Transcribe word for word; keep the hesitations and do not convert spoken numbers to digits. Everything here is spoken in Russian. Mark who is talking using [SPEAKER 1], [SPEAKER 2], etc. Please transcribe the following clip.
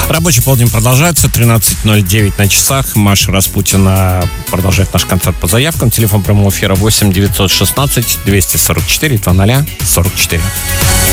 [SPEAKER 1] Рабочий полдень продолжается. тринадцать ноль девять на часах. Маша Распутина продолжает наш концерт по заявкам. Телефон прямого эфира восемь девятьсот шестнадцать двести сорок четыре два ноль сорок четыре.